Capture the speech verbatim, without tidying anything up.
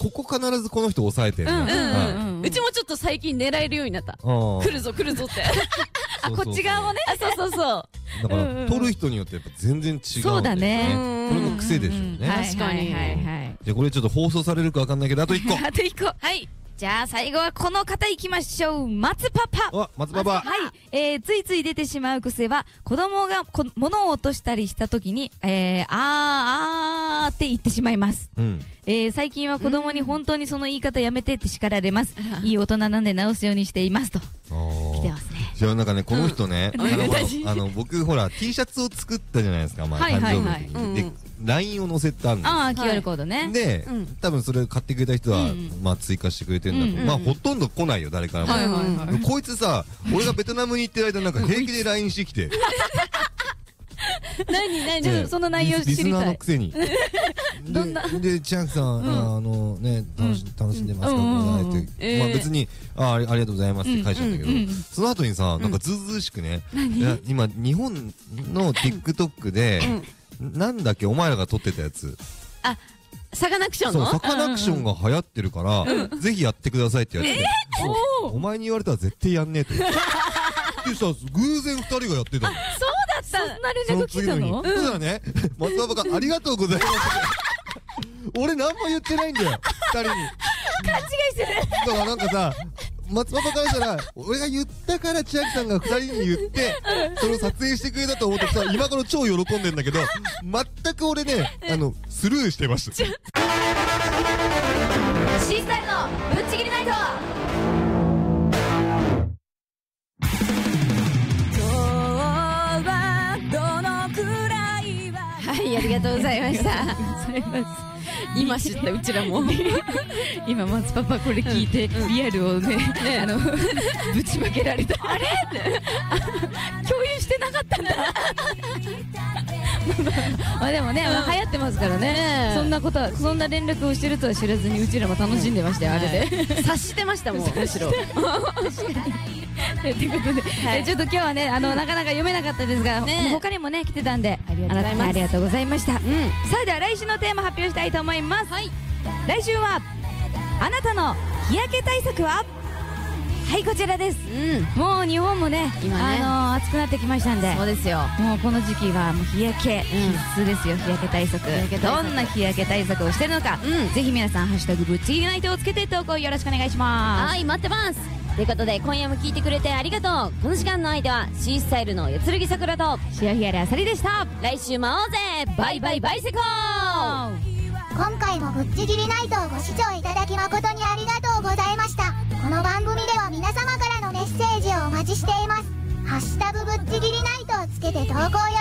ここ必ずこの人抑えてるな。 うちもちょっと最近狙えるようになった。来るぞ来るぞって。 あ、こっち側をね。 そうそうそう。 だから取る人によってやっぱ全然違う。 そうだね。 これも癖でしょうね。 確かに。 じゃあこれちょっと放送されるかわかんないけど、あと一個。 あと一個。はい。じゃあ最後はこの方いきましょう。松パパ。 あ、松パパ。 はい。えー、ついつい出てしまう癖は、子供がこ物を落としたりした時に、えー、あー、あーって言ってしまいます。うん。えー、最近は子供に本当にその言い方やめてって叱られます。いい大人なんで直すようにしていますと。来てますね。 じゃあなんかね、この人ね、あの、僕ほら、T シャツを作ったじゃないですか、まあ、誕生日の時に。で、ライン を載せたんです。 ああ、キューアール コードね。 で、多分それ買ってくれた人は、まあ追加してくれてるんだけど、まあほとんど来ないよ、誰からも。こいつさ、俺がベトナムに行ってる間なんか平気で ライン してきて。 何何その内容知りたい。 リスナーのくせに。 どんなで、千秋さん、あのね、楽しんでますかって。まあ別に、あありがとうございますって返しちゃったけど、その後にさ、なんかずうずうしくね、今、日本の TikTok で、なんだっけ、お前らが撮ってたやつ。 あ、サカナクションの？ そう、サカナクションが流行ってるから、ぜひやってくださいってやって。お前に言われたら絶対やんねえと。でさ、偶然二人がやってたの。 そうだった。そんな連絡来たの？ そしたらね、松パパがありがとうございます。俺何も言ってないんだよ、二人に。 勘違いしてる。 だからなんかさ、松パパからしたら、俺が言ったから千秋さんが二人に言って、それを撮影してくれたと思ってさ、今頃超喜んでんだけど、全く俺ね、あの、スルーしてました。 シースタイルのぶっちぎりナイト。 はい、ありがとうございました。今知ったうちらも今松パパこれ聞いてリアルをねあのぶちまけられた。あれ共有してなかったんだ。まあでもね、流行ってますからね。そんなことは、そんな連絡をしてるとは知らずにうちらも楽しんでましたよ、あれで。 察してましたもん、むしろ。 ということで、ちょっと今日はね、あのなかなか読めなかったですが、他にもね来てたんで、ありがとうございました。さあでは来週のテーマ発表したいと思います。来週はあなたの日焼け対策は？はい、こちらです。もう日本もね、あの暑くなってきましたんで、 そうですよ。 もうこの時期はもう日焼け必須ですよ。日焼け対策。どんな日焼け対策をしてるのか、ぜひ皆さんハッシュタグぶっちぎりナイトをつけて投稿よろしくお願いします。 はい、待ってます。ということで今夜も聞いてくれてありがとう。この時間の相手は C スタイルの四剣さくらと潮干狩りあさりでした。 来週も会おうぜ。バイバイバイセコー。 今回もぶっちぎりナイトをご視聴いただき誠にありがとうございました。この番組では皆様からのメッセージをお待ちしています。ハッシュタグぶっちぎりナイトをつけて投稿よ